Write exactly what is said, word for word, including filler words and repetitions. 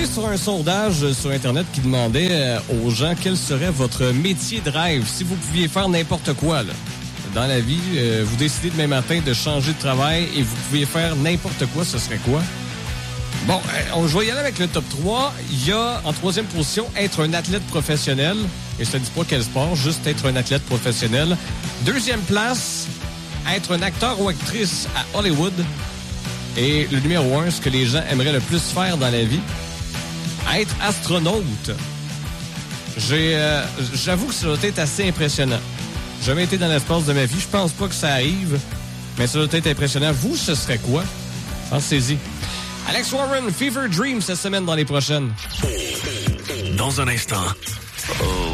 sur un sondage sur Internet qui demandait euh, aux gens quel serait votre métier de rêve si vous pouviez faire n'importe quoi là. Dans la vie. Euh, vous décidez demain matin de changer de travail et vous pouviez faire n'importe quoi, ce serait quoi? Bon, euh, on, je vais y aller avec le top trois. Il y a, en troisième position, être un athlète professionnel. Et ça ne dit pas quel sport, juste être un athlète professionnel. Deuxième place, être un acteur ou actrice à Hollywood. Et le numéro un, ce que les gens aimeraient le plus faire dans la vie, être astronaute. J'ai, euh, j'avoue que ça doit être assez impressionnant. J'ai jamais été dans l'espace de ma vie. Je pense pas que ça arrive, mais ça doit être impressionnant. Vous, ce serait quoi? Pensez-y. Alex Warren, Fever Dream, cette semaine dans les prochaines. Dans un instant. Oh.